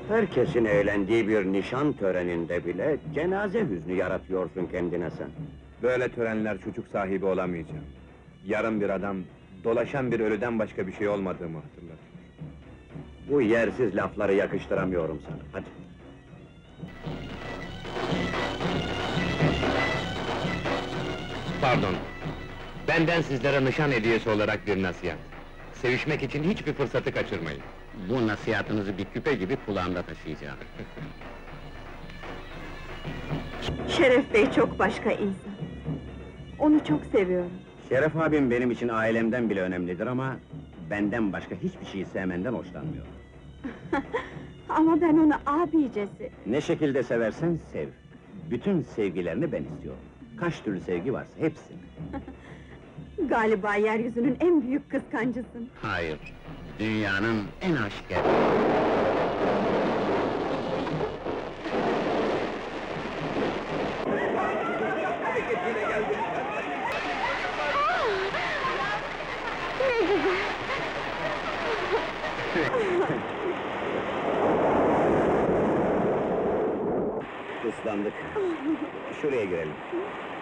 Herkesin eğlendiği bir nişan töreninde bile cenaze hüznü yaratıyorsun kendine sen. Böyle törenler çocuk sahibi olamayacağım. Yarın bir adam, dolaşan bir ölüden başka bir şey olmadığımı hatırlatır. Bu yersiz lafları yakıştıramıyorum sana, hadi. Pardon, benden sizlere nişan hediyesi olarak bir nasihat. Sevişmek için hiçbir fırsatı kaçırmayın. Bu nasihatınızı bir küpe gibi kulağımda taşıyacağım. Şeref Bey çok başka insan. Onu çok seviyorum. Şeref abim benim için ailemden bile önemlidir ama... ...benden başka hiçbir şeyi sevmenden hoşlanmıyor. Ama ben onu abicesi. Ne şekilde seversen sev. Bütün sevgilerini ben istiyorum. Kaç türlü sevgi varsa hepsini. Galiba yeryüzünün en büyük kıskancısın. Hayır, dünyanın en aşk. Ne güzel! Islandık. Şuraya girelim.